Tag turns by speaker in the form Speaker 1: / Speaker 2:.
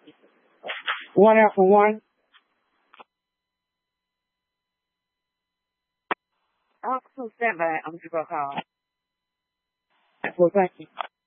Speaker 1: One Alpha One. Alpha 7, I'm just going to call. Well, thank you.